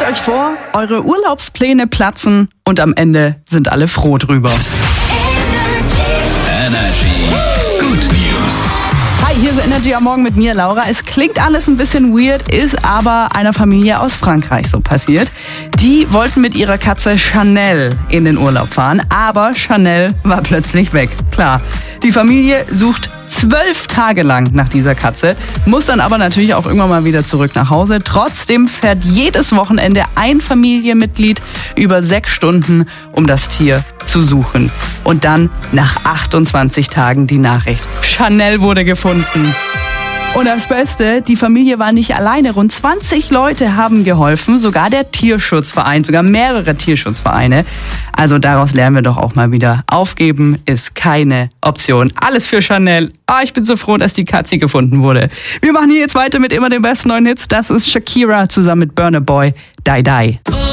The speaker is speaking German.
euch vor, eure Urlaubspläne platzen und am Ende sind alle froh drüber. Energy. Good News. Hi, hier ist Energy am Morgen mit mir, Laura. Es klingt alles ein bisschen weird, ist aber einer Familie aus Frankreich so passiert. Die wollten mit ihrer Katze Chanel in den Urlaub fahren, aber Chanel war plötzlich weg. Klar, die Familie sucht 12 Tage lang nach dieser Katze, muss dann aber natürlich auch irgendwann mal wieder zurück nach Hause. Trotzdem fährt jedes Wochenende ein Familienmitglied über 6 Stunden, um das Tier zu suchen. Und dann nach 28 Tagen die Nachricht: Chanel wurde gefunden. Und das Beste, die Familie war nicht alleine. Rund 20 Leute haben geholfen, sogar der Tierschutzverein, sogar mehrere Tierschutzvereine. Also daraus lernen wir doch auch mal wieder, aufgeben ist keine Option. Alles für Chanel. Ich bin so froh, dass die Katze gefunden wurde. Wir machen hier jetzt weiter mit immer den besten neuen Hits. Das ist Shakira zusammen mit Burna Boy, Die Die.